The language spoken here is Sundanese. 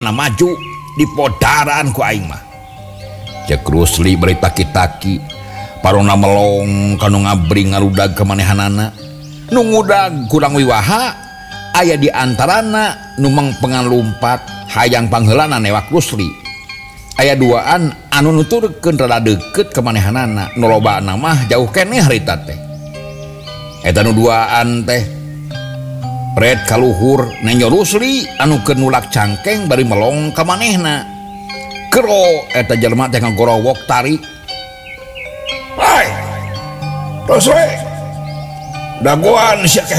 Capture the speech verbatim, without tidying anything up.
maju di podaran ku aing mah cek Rusli bari taki-taki parona melong kanu ngabring ngarudag ka manehanana nu ngudag kurang wiwaha aya di antarana nu mangpengan lumpat hayang pangheulana newak Rusli aya duaan anu nuturkeun rada deukeut ka manehanana nu lobana mah jauh keneh harita teh eta nu duaan teh Pret kaluhur nenyo Rusli anu keur nulak cangkeng bari melong ka manehna. Kero eta jelema teh ngagorowok tarik. Hai. Rusli. Dagoan sia